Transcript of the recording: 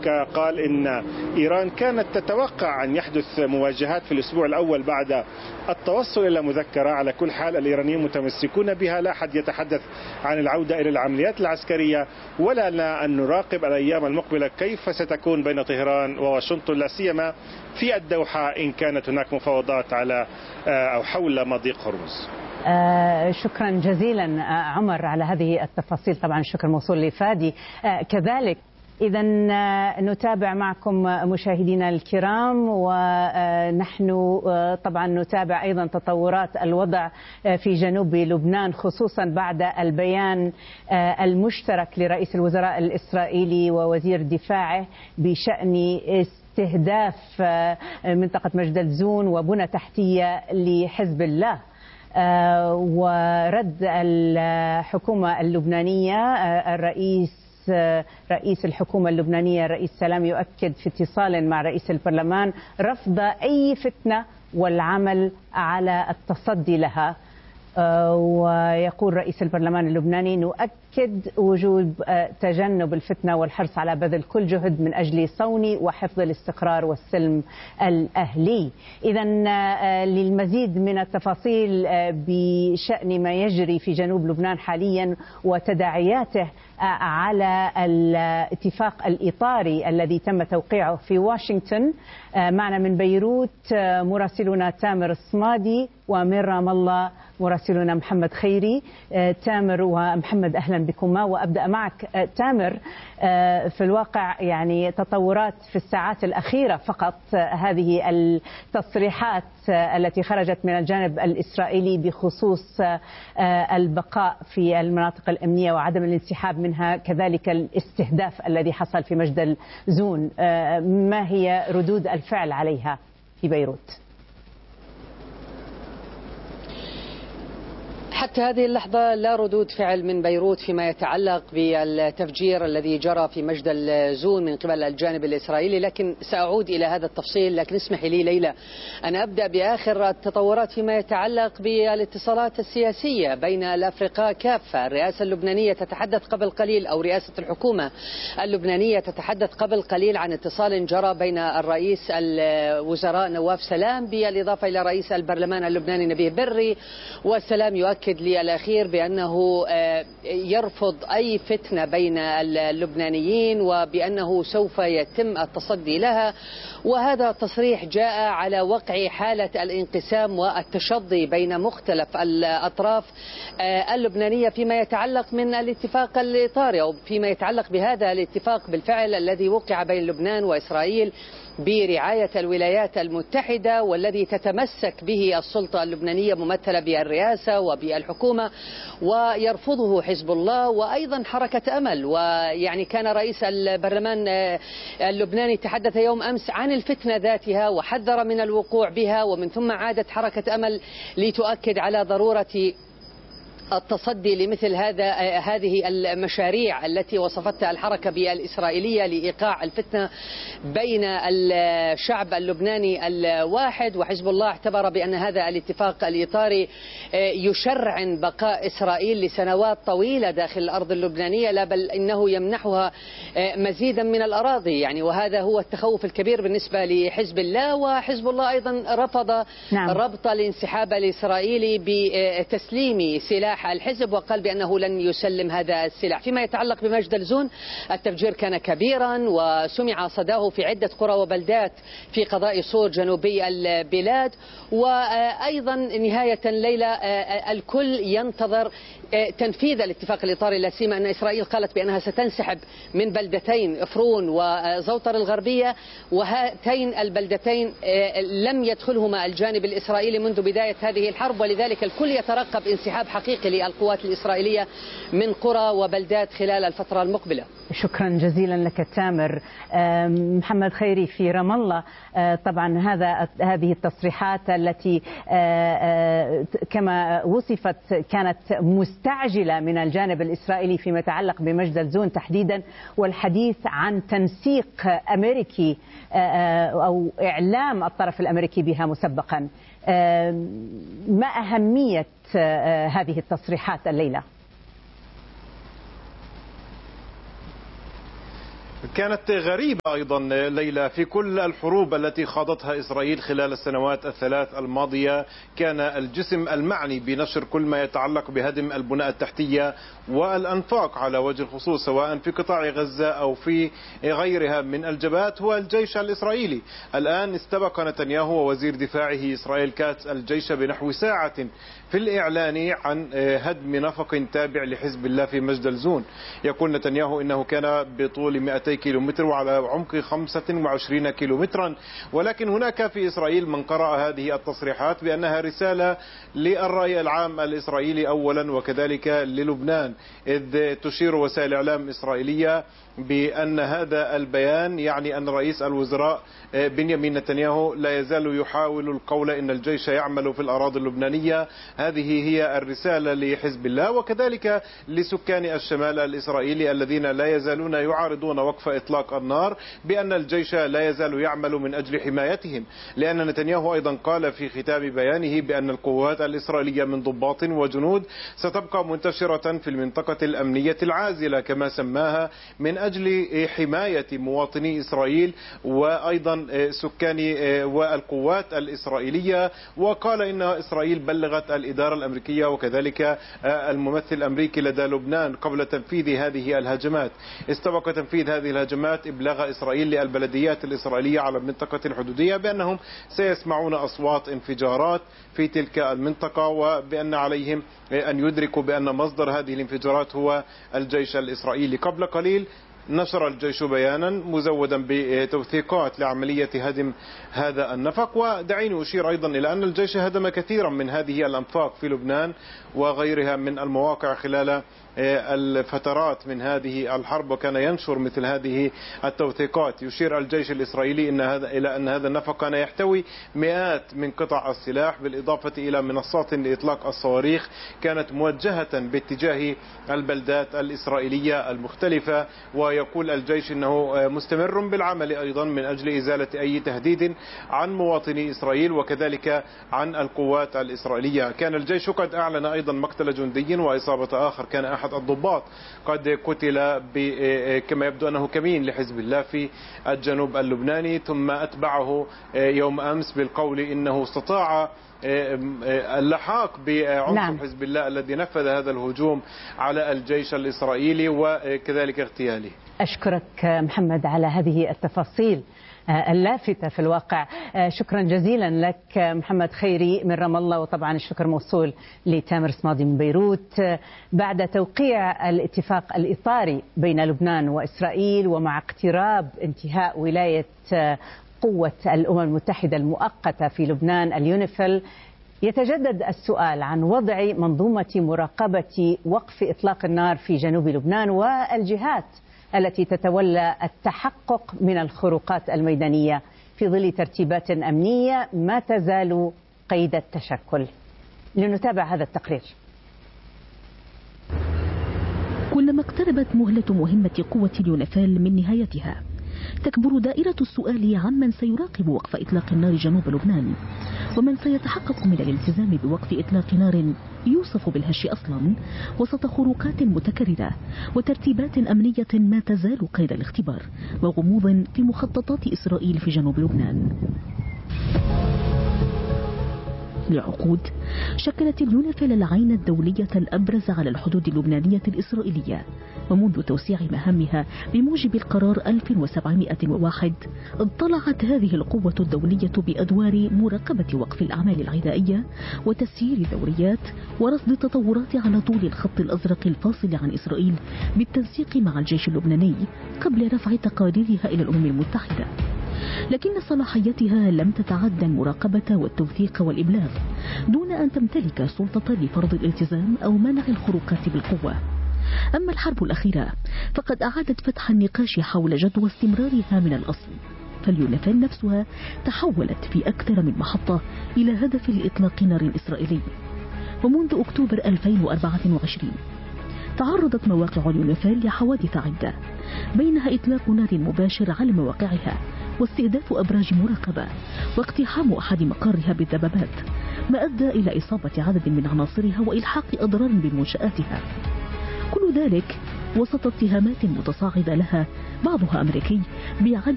زيلينسكا قال إن إيران كانت تتوقع أن يحدث مواجهات في الأسبوع الأول بعد التوصل إلى مذكرة. على كل حال الإيرانيين متمسكون بها، لا أحد يتحدث عن العودة إلى العمليات العسكرية، ولنا أن نراقب الأيام المقبلة كيف ستكون بين طهران وواشنطن، لا سيما في الدوحة إن كانت هناك مفاوضات على أو حول مضيق هرمز. شكرا جزيلا عمر على هذه التفاصيل، طبعا الشكر موصول لفادي كذلك. إذا نتابع معكم مشاهدينا الكرام، ونحن طبعا نتابع أيضا تطورات الوضع في جنوب لبنان، خصوصا بعد البيان المشترك لرئيس الوزراء الإسرائيلي ووزير دفاعه بشأن استهداف منطقة مجدل زون وبنى تحتية لحزب الله. ورد الحكومة اللبنانية، رئيس الحكومة اللبنانية الرئيس سلام يؤكد في اتصال مع رئيس البرلمان رفض أي فتنة والعمل على التصدي لها. ويقول رئيس البرلمان اللبناني: نؤكد وجوب تجنب الفتنة والحرص على بذل كل جهد من أجل صون وحفظ الاستقرار والسلم الأهلي. إذا للمزيد من التفاصيل بشأن ما يجري في جنوب لبنان حاليا وتداعياته على الاتفاق الإطاري الذي تم توقيعه في واشنطن، معنا من بيروت مراسلنا تامر الصمادي، ومن رام الله مراسلنا محمد خيري. تامر ومحمد أهلا بكما، وأبدأ معك تامر. في الواقع يعني تطورات في الساعات الأخيرة فقط، هذه التصريحات التي خرجت من الجانب الإسرائيلي بخصوص البقاء في المناطق الأمنية وعدم الانسحاب منها، كذلك الاستهداف الذي حصل في مجدل زون، ما هي ردود الفعل عليها في بيروت؟ حتى هذه اللحظة لا ردود فعل من بيروت فيما يتعلق بالتفجير الذي جرى في مجدل زون من قبل الجانب الإسرائيلي، لكن سأعود إلى هذا التفصيل. لكن اسمحي لي ليلى أن أبدأ بآخر التطورات فيما يتعلق بالاتصالات السياسية بين الأفرقاء كافة. الرئاسة اللبنانية تتحدث قبل قليل، أو رئاسة الحكومة اللبنانية تتحدث قبل قليل عن اتصال جرى بين الرئيس الوزراء نواف سلام بالإضافة إلى رئيس البرلمان اللبناني نبيه بري، والسلام يؤكد لي الأخير بأنه يرفض أي فتنة بين اللبنانيين وبأنه سوف يتم التصدي لها. وهذا التصريح جاء على وقع حالة الانقسام والتشظي بين مختلف الأطراف اللبنانية فيما يتعلق من الاتفاق الإطاري، أو فيما يتعلق بهذا الاتفاق بالفعل الذي وقع بين لبنان وإسرائيل برعاية الولايات المتحدة، والذي تتمسك به السلطة اللبنانية ممثلة بالرئاسة وبالحكومة، ويرفضه حزب الله وأيضا حركة أمل. ويعني كان رئيس البرلمان اللبناني تحدث يوم أمس عن الفتنة ذاتها وحذر من الوقوع بها، ومن ثم عادت حركة أمل لتؤكد على ضرورة التصدي لمثل هذه المشاريع التي وصفتها الحركة بالإسرائيلية لإيقاع الفتنة بين الشعب اللبناني الواحد. وحزب الله اعتبر بأن هذا الاتفاق الإطاري يشرعن بقاء إسرائيل لسنوات طويلة داخل الأرض اللبنانية، لا بل إنه يمنحها مزيدا من الأراضي يعني. وهذا هو التخوف الكبير بالنسبة لحزب الله. وحزب الله أيضا رفض ربط الانسحاب الإسرائيلي بتسليم سلاح الحزب، وقال بأنه لن يسلم هذا السلاح. فيما يتعلق بمجدل زون، التفجير كان كبيرا وسمع صداه في عدة قرى وبلدات في قضاء صور جنوبي البلاد. وأيضا نهاية الليلة الكل ينتظر تنفيذ الاتفاق الإطاري، لا سيما أن إسرائيل قالت بأنها ستنسحب من بلدتين إفرون وزوطر الغربية، وهاتين البلدتين لم يدخلهما الجانب الإسرائيلي منذ بداية هذه الحرب، ولذلك الكل يترقب انسحاب حقيقي للقوات الإسرائيلية من قرى وبلدات خلال الفترة المقبلة. شكرا جزيلا لك تامر. محمد خيري في رام الله، طبعا هذه التصريحات التي كما وصفت كانت مستعجلة من الجانب الإسرائيلي فيما يتعلق بمجدل زون تحديدا، والحديث عن تنسيق أمريكي أو إعلام الطرف الأمريكي بها مسبقا. ما أهمية هذه التصريحات الليلة؟ كانت غريبة أيضا ليلى. في كل الحروب التي خاضتها إسرائيل خلال السنوات الثلاث الماضية كان الجسم المعني بنشر كل ما يتعلق بهدم البنى التحتية والأنفاق على وجه الخصوص سواء في قطاع غزة أو في غيرها من الجبهات هو الجيش الإسرائيلي. الآن استبق نتنياهو ووزير دفاعه إسرائيل كاتس الجيش بنحو ساعة في الإعلان عن هدم نفق تابع لحزب الله في مجدل زون. يقول نتنياهو إنه كان بطول 200 كيلومتر وعلى عمق 25 كيلومترا، ولكن هناك في إسرائيل من قرأ هذه التصريحات بأنها رسالة للرأي العام الإسرائيلي أولا وكذلك للبنان، إذ تشير وسائل إعلام إسرائيلية بأن هذا البيان يعني أن رئيس الوزراء بنيامين نتنياهو لا يزال يحاول القول إن الجيش يعمل في الأراضي اللبنانية. هذه هي الرسالة لحزب الله وكذلك لسكان الشمال الإسرائيلي الذين لا يزالون يعارضون وقف إطلاق النار بأن الجيش لا يزال يعمل من أجل حمايتهم، لأن نتنياهو أيضا قال في ختام بيانه بأن القوات الإسرائيلية من ضباط وجنود ستبقى منتشرة في المنطقة الأمنية العازلة كما سماها من أجل حماية مواطني إسرائيل وأيضا سكان والقوات الإسرائيلية. وقال إن إسرائيل بلغت الإدارة الأمريكية وكذلك الممثل الأمريكي لدى لبنان قبل تنفيذ هذه الهجمات. استبق تنفيذ هذه الهجمات إبلاغ إسرائيل للبلديات الإسرائيلية على المنطقة الحدودية بأنهم سيسمعون أصوات انفجارات في تلك المنطقة وبأن عليهم أن يدركوا بأن مصدر هذه الانفجارات هو الجيش الإسرائيلي. قبل قليل نشر الجيش بيانا مزودا بتوثيقات لعملية هدم هذا النفق. ودعيني أشير أيضا إلى أن الجيش هدم كثيرا من هذه الأنفاق في لبنان وغيرها من المواقع خلال الفترات من هذه الحرب وكان ينشر مثل هذه التوثيقات. يشير الجيش الإسرائيلي إلى أن هذا النفق كان يحتوي مئات من قطع السلاح بالإضافة إلى منصات لإطلاق الصواريخ كانت موجهة باتجاه البلدات الإسرائيلية المختلفة. ويقول الجيش أنه مستمر بالعمل أيضا من أجل إزالة أي تهديد عن مواطني إسرائيل وكذلك عن القوات الإسرائيلية. كان الجيش قد أعلن أيضا مقتل جندي وإصابة آخر كان أحد الضباط قد قتل كما يبدو أنه كمين لحزب الله في الجنوب اللبناني، ثم أتبعه يوم أمس بالقول إنه استطاع اللحاق بعنصر حزب الله الذي نفذ هذا الهجوم على الجيش الإسرائيلي وكذلك اغتياله. أشكرك محمد على هذه التفاصيل اللافتة في الواقع. شكرا جزيلا لك محمد خيري من رام الله، وطبعا الشكر موصول لتامر صمادي من بيروت. بعد توقيع الاتفاق الإطاري بين لبنان وإسرائيل ومع اقتراب انتهاء ولاية قوة الأمم المتحدة المؤقتة في لبنان اليونيفيل، يتجدد السؤال عن وضع منظومة مراقبة وقف إطلاق النار في جنوب لبنان والجهات التي تتولى التحقق من الخروقات الميدانية في ظل ترتيبات أمنية ما تزال قيد التشكل. لنتابع هذا التقرير. كلما اقتربت مهلة مهمة قوة اليونيفيل من نهايتها تكبر دائرة السؤال عمن سيراقب وقف إطلاق النار جنوب لبنان ومن سيتحقق من الالتزام بوقف إطلاق نار يوصف بالهش أصلا وسط خروقات متكررة وترتيبات أمنية ما تزال قيد الاختبار وغموض في مخططات إسرائيل في جنوب لبنان. لعقود شكلت اليونيفيل العين الدولية الأبرز على الحدود اللبنانية الإسرائيلية، ومنذ توسيع مهامها بموجب القرار 1701 اطلعت هذه القوة الدولية بأدوار مراقبة وقف الأعمال العدائية وتسيير دوريات ورصد التطورات على طول الخط الأزرق الفاصل عن إسرائيل بالتنسيق مع الجيش اللبناني قبل رفع تقاريرها إلى الأمم المتحدة. لكن صلاحيتها لم تتعدى المراقبة والتوثيق والإبلاغ دون أن تمتلك سلطة لفرض الالتزام أو منع الخروقات بالقوة. أما الحرب الأخيرة فقد أعادت فتح النقاش حول جدوى استمرارها من الأصل، فاليونيفيل نفسها تحولت في أكثر من محطة إلى هدف لإطلاق نار إسرائيلي. ومنذ أكتوبر 2024 تعرضت مواقع اليونيفيل لحوادث عدة، بينها إطلاق نار مباشر على مواقعها واستهداف أبراج مراقبة واقتحام أحد مقارها بالدبابات، ما أدى إلى إصابة عدد من عناصرها وإلحاق أضرار بمنشآتها. كل ذلك وسط اتهامات متصاعدة لها بعضها أمريكي بعدم